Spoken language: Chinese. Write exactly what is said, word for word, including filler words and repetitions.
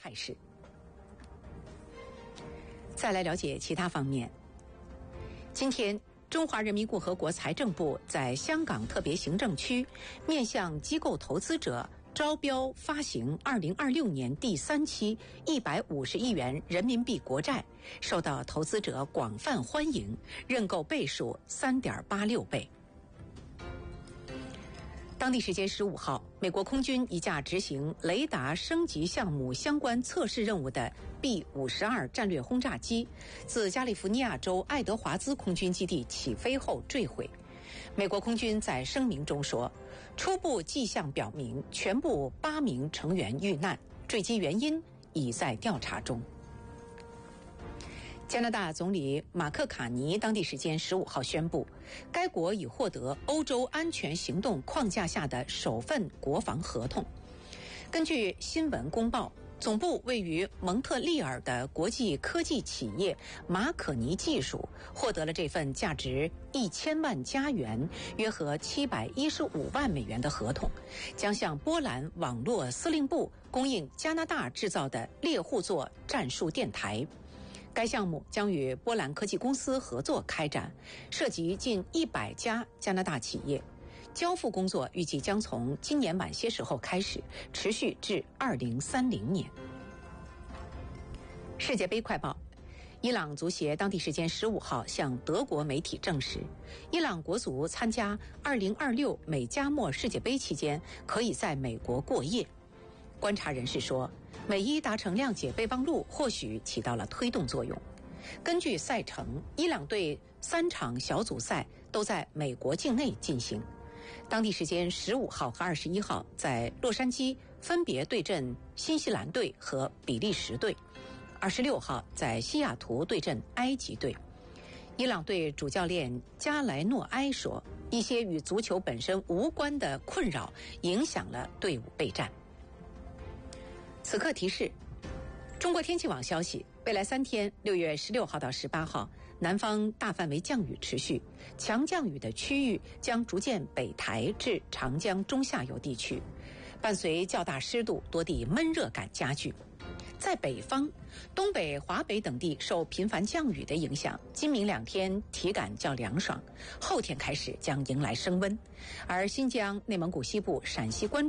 态势。再来了解其他方面。今天，中华人民共和国财政部在香港特别行政区面向机构投资者招标发行二零二六年第三期一百五十亿元人民币国债，受到投资者广泛欢迎，认购倍数 三点八六倍。当地时间十五号，美国空军一架执行雷达升级项目相关测试任务的 B 五十二 战略轰炸机自加利福尼亚州爱德华兹空军基地起飞后坠毁。美国空军在声明中说，初步迹象表明全部八名成员遇难，坠机原因已在调查中。加拿大总理马克卡尼当地时间十五号宣布，该国已获得欧洲安全行动框架下的首份国防合同。根据新闻公报，总部位于蒙特利尔的国际科技企业马可尼技术获得了这份价值一千万加元，约合七百一十五万美元的合同，将向波兰网络司令部供应加拿大制造的猎户座战术电台。该项目将与波兰科技公司合作开展，涉及近一百家加拿大企业。交付工作预计将从今年晚些时候开始，持续至二零三零年。世界杯快报：伊朗足协当地时间十五号向德国媒体证实，伊朗国足参加二零二六美加墨世界杯期间可以在美国过夜。观察人士说，美伊达成谅解备忘录或许起到了推动作用。根据赛程，伊朗队三场小组赛都在美国境内进行。当地时间十五号和二十一号在洛杉矶分别对阵新西兰队和比利时队，二十六号在西雅图对阵埃及队。伊朗队主教练加莱诺埃说，一些与足球本身无关的困扰影响了队伍备战。此刻提示：中国天气网消息，未来三天，六月十六号到十八号，南方大范围降雨持续，强降雨的区域将逐渐北抬至长江中下游地区，伴随较大湿度，多地闷热感加剧。在北方，东北、华北等地受频繁降雨的影响，今明两天体感较凉爽，后天开始将迎来升温，而新疆、内蒙古西部、陕西关